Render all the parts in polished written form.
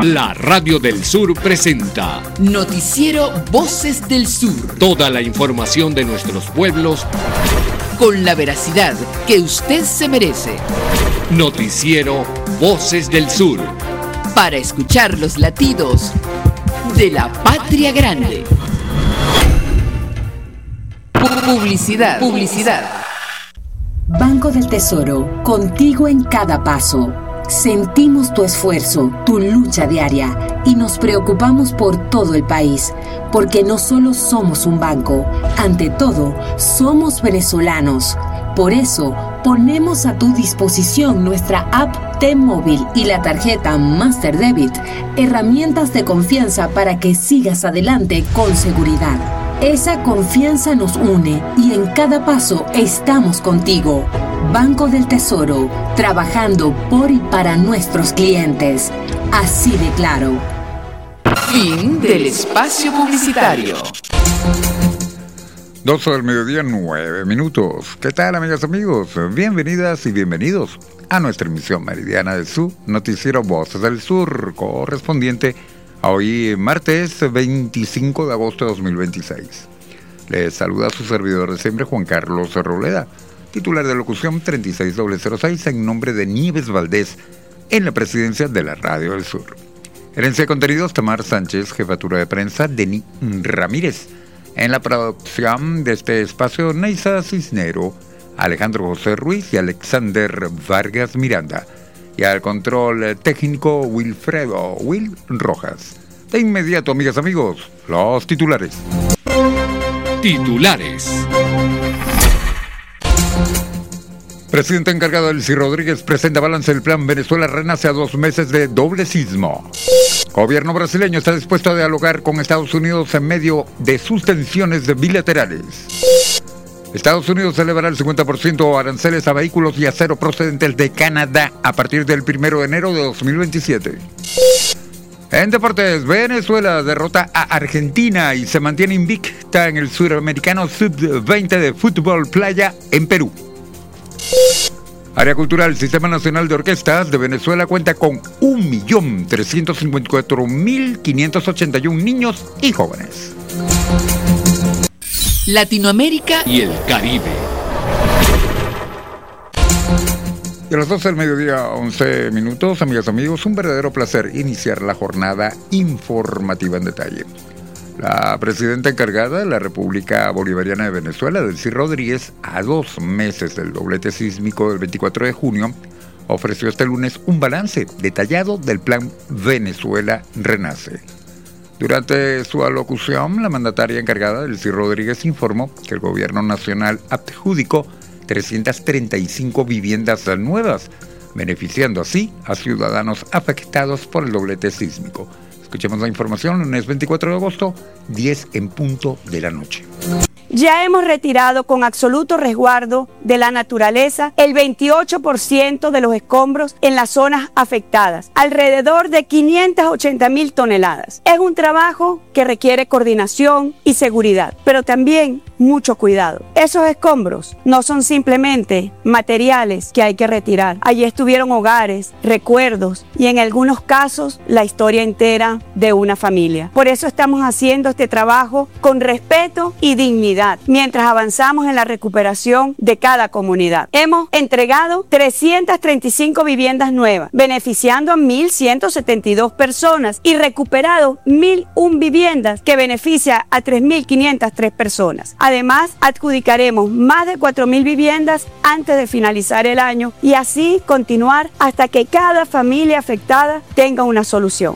La Radio del Sur presenta Noticiero Voces del Sur. Toda la información de nuestros pueblos con la veracidad que usted se merece. Noticiero Voces del Sur. Para escuchar los latidos de la patria grande. Publicidad. Banco del Tesoro, contigo en cada paso. Sentimos tu esfuerzo, tu lucha diaria y nos preocupamos por todo el país, porque no solo somos un banco, ante todo, somos venezolanos. Por eso, ponemos a tu disposición nuestra app T-Móvil y la tarjeta Master Debit, herramientas de confianza para que sigas adelante con seguridad. Esa confianza nos une y en cada paso estamos contigo. Banco del Tesoro, trabajando por y para nuestros clientes. Así de claro. Fin del espacio publicitario. 12 del mediodía, 9 minutos. ¿Qué tal, amigas y amigos? Bienvenidas y bienvenidos a nuestra emisión meridiana de su noticiero Voces del Sur, correspondiente a hoy, martes 25 de agosto de 2026. Les saluda su servidor de siempre, Juan Carlos Roleda, titular de locución 36006, en nombre de Nieves Valdés, en la presidencia de la Radio del Sur. Herencia de contenidos, Tamar Sánchez, jefatura de prensa, Denis Ramírez. En la producción de este espacio, Neisa Cisnero, Alejandro José Ruiz y Alexander Vargas Miranda. Y al control técnico, Wilfredo Rojas. De inmediato, amigas y amigos, los titulares. Presidente encargado Elsie Rodríguez presenta balance del plan Venezuela renace a 2 meses de doble sismo. Gobierno brasileño está dispuesto a dialogar con Estados Unidos en medio de sus tensiones bilaterales. Estados Unidos celebrará el 50% aranceles a vehículos y acero procedentes de Canadá a partir del 1 de enero de 2027. En deportes, Venezuela derrota a Argentina y se mantiene invicta en el Suramericano Sub-20 de fútbol playa en Perú. Área cultural, Sistema Nacional de Orquestas de Venezuela cuenta con 1.354.581 niños y jóvenes. Latinoamérica y el Caribe. Y a las 12 del mediodía, 11 minutos, amigas y amigos, un verdadero placer iniciar la jornada informativa en detalle. La presidenta encargada de la República Bolivariana de Venezuela, Elsie Rodríguez, a 2 meses del doblete sísmico del 24 de junio, ofreció este lunes un balance detallado del plan Venezuela Renace. Durante su alocución, la mandataria encargada, Elsie Rodríguez, informó que el gobierno nacional adjudicó 335 viviendas nuevas, beneficiando así a ciudadanos afectados por el doblete sísmico. Escuchemos la información, lunes 24 de agosto, 10 en punto de la noche. Ya hemos retirado con absoluto resguardo de la naturaleza el 28% de los escombros en las zonas afectadas, alrededor de 580.000 toneladas. Es un trabajo que requiere coordinación y seguridad, pero también mucho cuidado. Esos escombros no son simplemente materiales que hay que retirar. Allí estuvieron hogares, recuerdos y en algunos casos la historia entera de una familia. Por eso estamos haciendo este trabajo con respeto y dignidad, mientras avanzamos en la recuperación de cada comunidad. Hemos entregado 335 viviendas nuevas, beneficiando a 1.172 personas y recuperado 1.001 viviendas que beneficia a 3.503 personas. Además, adjudicaremos más de 4.000 viviendas antes de finalizar el año y así continuar hasta que cada familia afectada tenga una solución.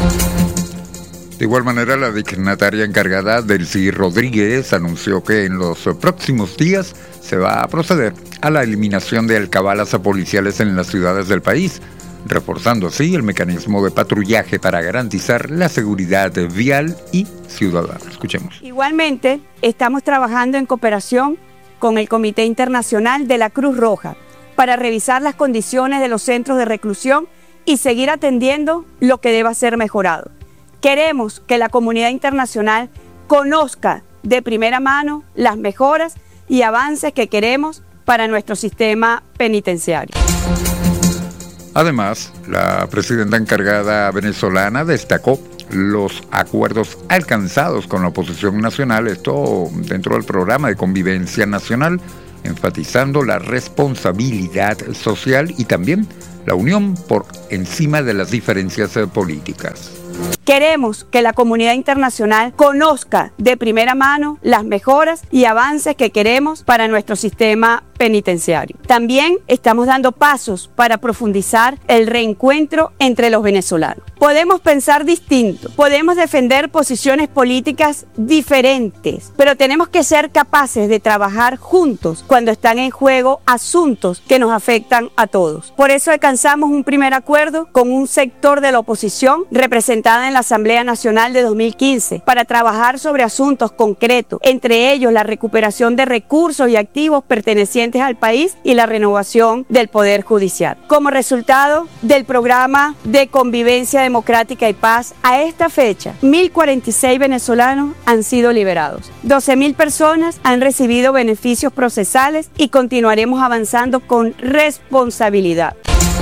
De igual manera, la dignataria encargada, Elsie Rodríguez, anunció que en los próximos días se va a proceder a la eliminación de alcabalas policiales en las ciudades del país, reforzando así el mecanismo de patrullaje para garantizar la seguridad vial y ciudadana. Escuchemos. Igualmente, estamos trabajando en cooperación con el Comité Internacional de la Cruz Roja para revisar las condiciones de los centros de reclusión y seguir atendiendo lo que deba ser mejorado. Queremos que la comunidad internacional conozca de primera mano las mejoras y avances que queremos para nuestro sistema penitenciario. Además, la presidenta encargada venezolana destacó los acuerdos alcanzados con la oposición nacional, esto dentro del programa de convivencia nacional, enfatizando la responsabilidad social y también la unión por encima de las diferencias políticas. Queremos que la comunidad internacional conozca de primera mano las mejoras y avances que queremos para nuestro sistema penitenciario. También estamos dando pasos para profundizar el reencuentro entre los venezolanos. Podemos pensar distinto, podemos defender posiciones políticas diferentes, pero tenemos que ser capaces de trabajar juntos cuando están en juego asuntos que nos afectan a todos. Por eso alcanzamos un primer acuerdo con un sector de la oposición representada en la Asamblea Nacional de 2015 para trabajar sobre asuntos concretos, entre ellos la recuperación de recursos y activos pertenecientes al país y la renovación del Poder Judicial. Como resultado del programa de convivencia democrática y paz, a esta fecha, 1.046 venezolanos han sido liberados. 12.000 personas han recibido beneficios procesales y continuaremos avanzando con responsabilidad.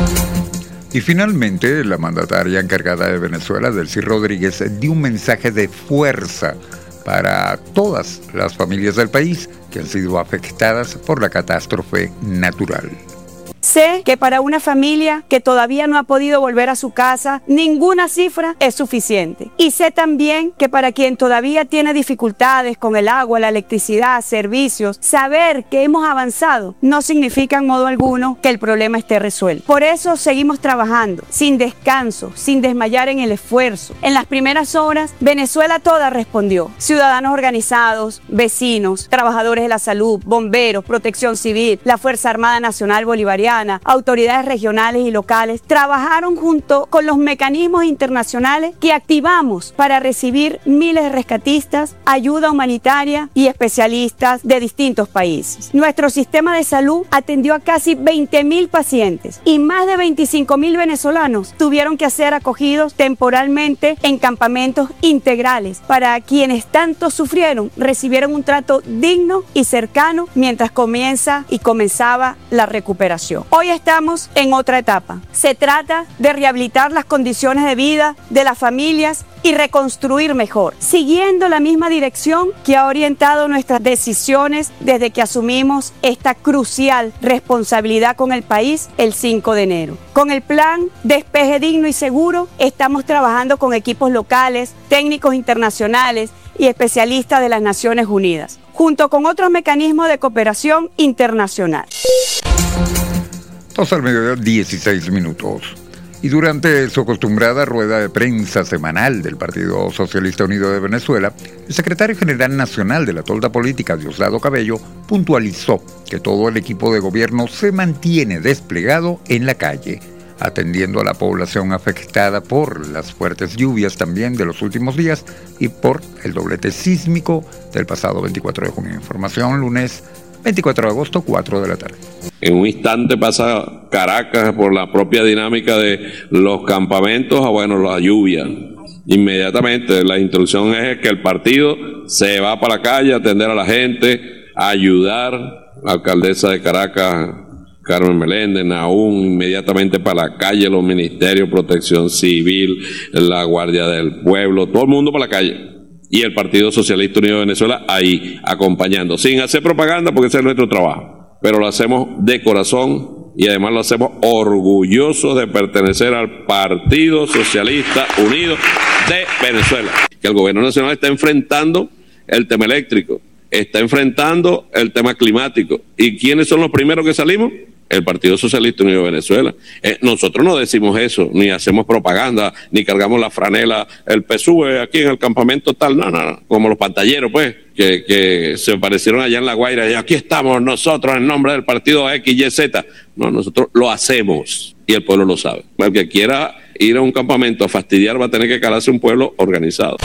Y finalmente, la mandataria encargada de Venezuela, Delcy Rodríguez, dio un mensaje de fuerza para todas las familias del país que han sido afectadas por la catástrofe natural. Sé que para una familia que todavía no ha podido volver a su casa, ninguna cifra es suficiente. Y sé también que para quien todavía tiene dificultades con el agua, la electricidad, servicios, saber que hemos avanzado no significa en modo alguno que el problema esté resuelto. Por eso seguimos trabajando, sin descanso, sin desmayar en el esfuerzo. En las primeras horas, Venezuela toda respondió. Ciudadanos organizados, vecinos, trabajadores de la salud, bomberos, protección civil, la Fuerza Armada Nacional Bolivariana, autoridades regionales y locales, trabajaron junto con los mecanismos internacionales que activamos para recibir miles de rescatistas, ayuda humanitaria y especialistas de distintos países. Nuestro sistema de salud atendió a casi 20.000 pacientes y más de 25.000 venezolanos tuvieron que ser acogidos temporalmente en campamentos integrales. Para quienes tanto sufrieron, recibieron un trato digno y cercano mientras comenzaba la recuperación. Hoy estamos en otra etapa. Se trata de rehabilitar las condiciones de vida de las familias y reconstruir mejor, siguiendo la misma dirección que ha orientado nuestras decisiones desde que asumimos esta crucial responsabilidad con el país el 5 de enero. Con el plan Despeje Digno y Seguro, estamos trabajando con equipos locales, técnicos internacionales y especialistas de las Naciones Unidas, junto con otros mecanismos de cooperación internacional. 2 al mediodía, 16 minutos. Y durante su acostumbrada rueda de prensa semanal del Partido Socialista Unido de Venezuela, el secretario general nacional de la tolda política, Diosdado Cabello, puntualizó que todo el equipo de gobierno se mantiene desplegado en la calle, atendiendo a la población afectada por las fuertes lluvias también de los últimos días y por el doblete sísmico del pasado 24 de junio. Información lunes 24 de agosto, 4 de la tarde. En un instante pasa Caracas por la propia dinámica de los campamentos a, la lluvia. Inmediatamente la instrucción es que el partido se va para la calle a atender a la gente, a ayudar. La alcaldesa de Caracas, Carmen Meléndez, Naún, inmediatamente para la calle, los ministerios, Protección Civil, la Guardia del Pueblo, todo el mundo para la calle. Y el Partido Socialista Unido de Venezuela ahí, acompañando, sin hacer propaganda porque ese es nuestro trabajo, pero lo hacemos de corazón y además lo hacemos orgullosos de pertenecer al Partido Socialista Unido de Venezuela. Que el gobierno nacional está enfrentando el tema eléctrico, está enfrentando el tema climático. ¿Y quiénes son los primeros que salimos? El Partido Socialista Unido de Venezuela. Nosotros no decimos eso, ni hacemos propaganda, ni cargamos la franela, el PSUV aquí en el campamento tal, no, como los pantalleros, pues, que se aparecieron allá en La Guaira, y aquí estamos nosotros en nombre del partido XYZ. No, nosotros lo hacemos, y el pueblo lo sabe. El que quiera ir a un campamento a fastidiar va a tener que calarse un pueblo organizado.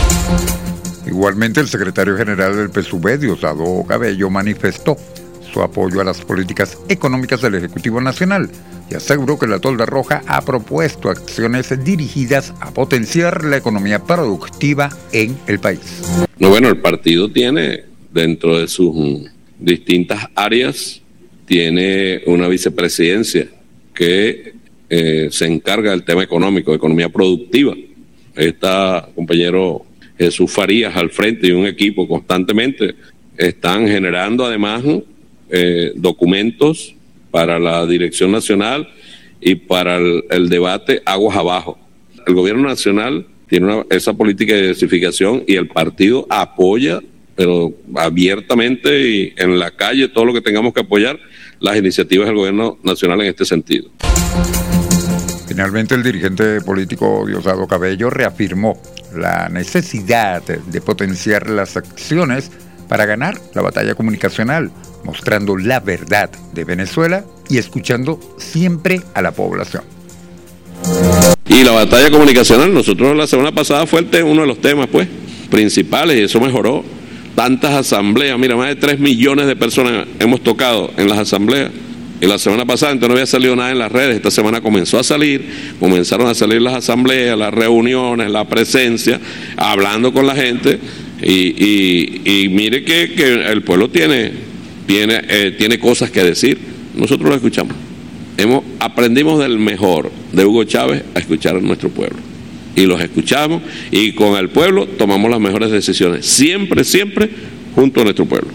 Igualmente, el secretario general del PSUV, Diosdado Cabello, manifestó su apoyo a las políticas económicas del Ejecutivo Nacional y aseguró que la Tolda Roja ha propuesto acciones dirigidas a potenciar la economía productiva en el país. El partido tiene, dentro de sus distintas áreas, tiene una vicepresidencia que se encarga del tema económico, economía productiva. Está compañero Jesús Farías al frente de un equipo constantemente. Están generando además documentos para la Dirección Nacional y para el debate aguas abajo. El gobierno nacional tiene esa política de diversificación y el partido apoya, pero abiertamente y en la calle, todo lo que tengamos que apoyar, las iniciativas del gobierno nacional en este sentido. Finalmente, el dirigente político Diosdado Cabello reafirmó la necesidad de potenciar las acciones para ganar la batalla comunicacional, mostrando la verdad de Venezuela y escuchando siempre a la población. Y la batalla comunicacional, nosotros la semana pasada fue uno de los temas principales, y eso mejoró. Tantas asambleas, mira, más de 3 millones de personas hemos tocado en las asambleas. Y la semana pasada entonces no había salido nada en las redes, esta semana comenzaron a salir las asambleas, las reuniones, la presencia, hablando con la gente, y mire que el pueblo tiene cosas que decir, nosotros lo escuchamos. Aprendimos del mejor, de Hugo Chávez, a escuchar a nuestro pueblo. Y los escuchamos, y con el pueblo tomamos las mejores decisiones, siempre, siempre junto a nuestro pueblo.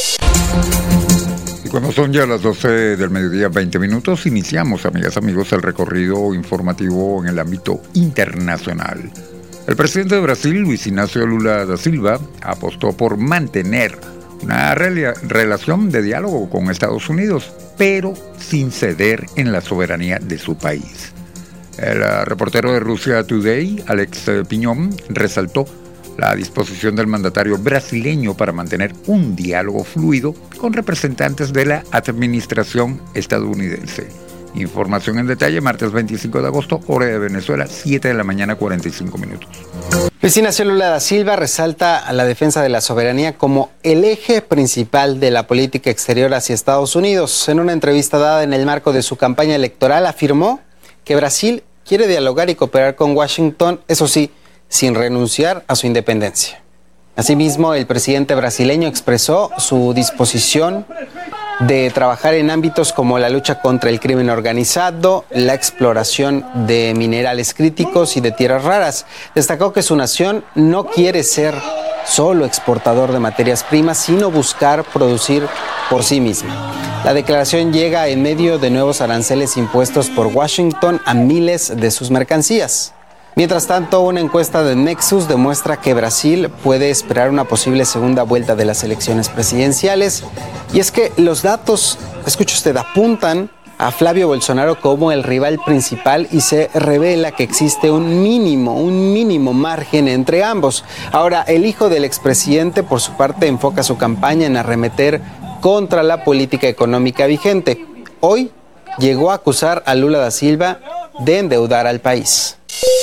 Y cuando son ya las 12 del mediodía, 20 minutos, iniciamos, amigas, amigos, el recorrido informativo en el ámbito internacional. El presidente de Brasil, Luis Inácio Lula da Silva, apostó por mantener una relación de diálogo con Estados Unidos, pero sin ceder en la soberanía de su país. El reportero de Russia Today, Alex Piñón, resaltó la disposición del mandatario brasileño para mantener un diálogo fluido con representantes de la administración estadounidense. Información en detalle, martes 25 de agosto, hora de Venezuela, 7 de la mañana, 45 minutos. Luis Inácio Lula da Silva resalta a la defensa de la soberanía como el eje principal de la política exterior hacia Estados Unidos. En una entrevista dada en el marco de su campaña electoral, afirmó que Brasil quiere dialogar y cooperar con Washington, eso sí, sin renunciar a su independencia. Asimismo, el presidente brasileño expresó su disposición de trabajar en ámbitos como la lucha contra el crimen organizado, la exploración de minerales críticos y de tierras raras. Destacó que su nación no quiere ser solo exportador de materias primas, sino buscar producir por sí misma. La declaración llega en medio de nuevos aranceles impuestos por Washington a miles de sus mercancías. Mientras tanto, una encuesta de Nexus demuestra que Brasil puede esperar una posible segunda vuelta de las elecciones presidenciales. Y es que los datos, escuche usted, apuntan a Flavio Bolsonaro como el rival principal y se revela que existe un mínimo margen entre ambos. Ahora, el hijo del expresidente, por su parte, enfoca su campaña en arremeter contra la política económica vigente. Hoy llegó a acusar a Lula da Silva de endeudar al país.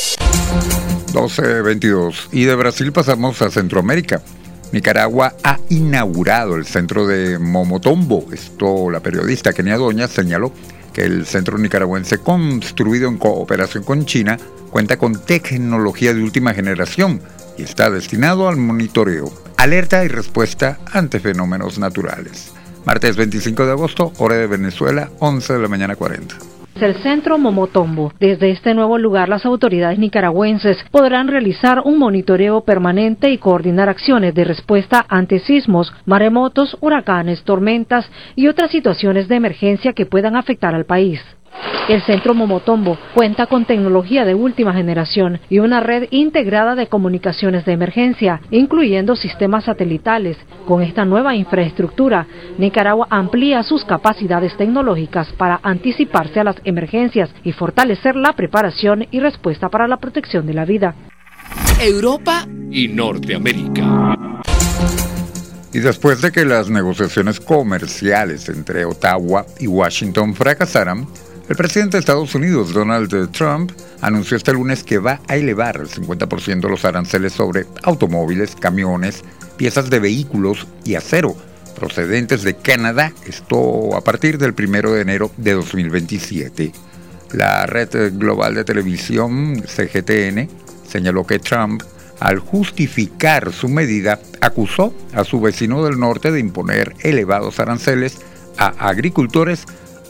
12:22. Y de Brasil pasamos a Centroamérica. Nicaragua ha inaugurado el centro de Momotombo. La periodista Kenia Doña señaló que el centro nicaragüense, construido en cooperación con China, cuenta con tecnología de última generación y está destinado al monitoreo, alerta y respuesta ante fenómenos naturales. Martes 25 de agosto, hora de Venezuela, 11 de la mañana 40. El centro Momotombo. Desde este nuevo lugar, las autoridades nicaragüenses podrán realizar un monitoreo permanente y coordinar acciones de respuesta ante sismos, maremotos, huracanes, tormentas y otras situaciones de emergencia que puedan afectar al país. El centro Momotombo cuenta con tecnología de última generación y una red integrada de comunicaciones de emergencia, incluyendo sistemas satelitales. Con esta nueva infraestructura, Nicaragua amplía sus capacidades tecnológicas para anticiparse a las emergencias y fortalecer la preparación y respuesta para la protección de la vida. Europa y Norteamérica. Y después de que las negociaciones comerciales entre Ottawa y Washington fracasaran, el presidente de Estados Unidos, Donald Trump, anunció este lunes que va a elevar el 50% los aranceles sobre automóviles, camiones, piezas de vehículos y acero procedentes de Canadá, esto a partir del 1 de enero de 2027. La red global de televisión CGTN señaló que Trump, al justificar su medida, acusó a su vecino del norte de imponer elevados aranceles a agricultores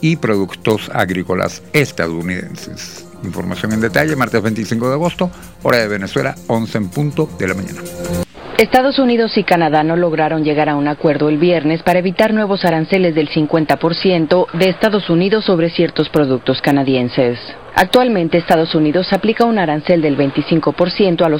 y productos agrícolas estadounidenses. Información en detalle, martes 25 de agosto, hora de Venezuela, 11 en punto de la mañana. Estados Unidos y Canadá no lograron llegar a un acuerdo el viernes para evitar nuevos aranceles del 50% de Estados Unidos sobre ciertos productos canadienses. Actualmente, Estados Unidos aplica un arancel del 25% a los